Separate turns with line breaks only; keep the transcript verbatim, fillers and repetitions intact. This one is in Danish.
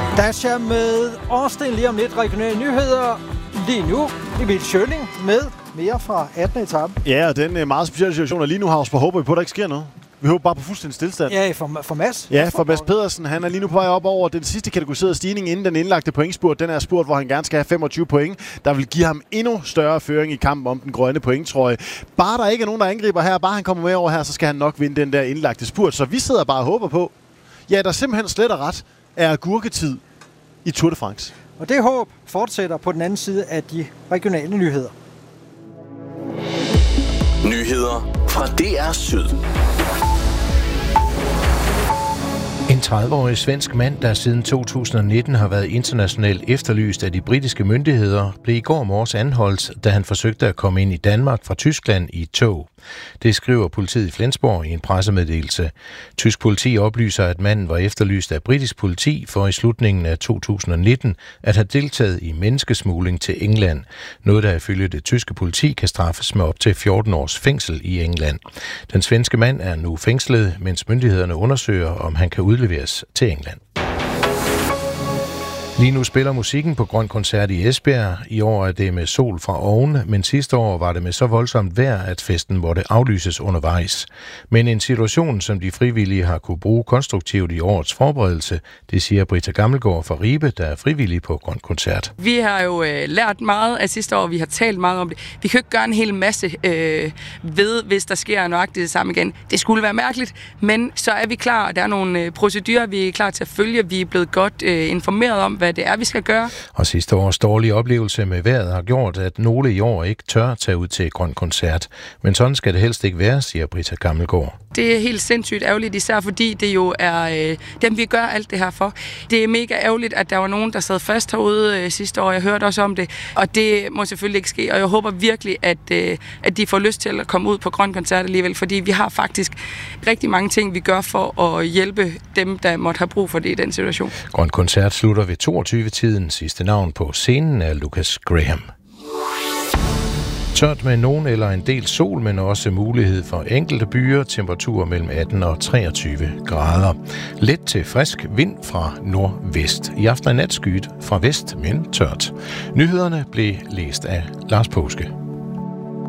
Dasha med Austin lige om lidt. Regionale nyheder. Lige nu Emil Schøling med mere fra attende etape.
Ja, og den meget specielle situation, og lige nu har vi håber vi på, at der ikke sker noget. Vi håber bare på fuldstændig stillstand.
Ja, for, for Mads.
Ja, for Mads Pedersen. Han er lige nu på vej op over den sidste kategoriserede stigning inden den indlagte pointspurt. Den er spurt, hvor han gerne skal have femogtyve point. Der vil give ham endnu større føring i kampen om den grønne pointtrøje. Bare der ikke er nogen, der angriber her, bare han kommer med over her, så skal han nok vinde den der indlagte spurt. Så vi sidder bare og håber på, ja, der simpelthen slet og ret er agurketid i Tour de France.
Og det håb fortsætter på den anden side af de regionale nyheder.
Nyheder fra D R Syd.
En tredive-årig svensk mand, der siden to tusind nitten har været internationalt efterlyst af de britiske myndigheder, blev i går morges anholdt, da han forsøgte at komme ind i Danmark fra Tyskland i et tog. Det skriver politiet i Flensborg i en pressemeddelelse. Tysk politi oplyser, at manden var efterlyst af britisk politi for i slutningen af to tusind nitten at have deltaget i menneskesmugling til England. Noget, der ifølge det tyske politi kan straffes med op til fjorten års fængsel i England. Den svenske mand er nu fængslet, mens myndighederne undersøger, om han kan udleveres til England. Lige nu spiller musikken på Grøn Koncert i Esbjerg. I år er det med sol fra oven, men sidste år var det med så voldsomt vejr, at festen måtte aflyses undervejs. Men en situation, som de frivillige har kunne bruge konstruktivt i årets forberedelse, det siger Britta Gammelgaard fra Ribe, der er frivillig på Grøn Koncert.
Vi har jo øh, lært meget af sidste år, vi har talt meget om det. Vi kan jo ikke gøre en hel masse øh, ved, hvis der sker nøjagtigt det samme igen. Det skulle være mærkeligt, men så er vi klar. Der er nogle øh, procedurer, vi er klar til at følge. Vi er blevet godt øh, informeret om, hvad det er, vi skal gøre.
Og sidste års dårlige oplevelse med vejret har gjort, at nogle i år ikke tør tage ud til Grøn Koncert. Men sådan skal det helst ikke være, siger Britta Gammelgaard.
Det er helt sindssygt ærgerligt, især fordi det jo er øh, dem, vi gør alt det her for. Det er mega ærgerligt, at der var nogen, der sad fast herude øh, sidste år. Jeg hørte også om det, og det må selvfølgelig ikke ske. Og jeg håber virkelig, at, øh, at de får lyst til at komme ud på Grøn Koncert alligevel, fordi vi har faktisk rigtig mange ting, vi gør for at hjælpe dem, der måtte have brug for det i den situation.
Grøn Koncert slutter ved toogtyve-tiden. Sidste navn på scenen er Lucas Graham. Tørt med nogen eller en del sol, men også mulighed for enkelte byer. Temperaturer mellem atten og treogtyve grader. Let til frisk vind fra nordvest. I aften er nat skyet fra vest, men tørt. Nyhederne blev læst af Lars Påske.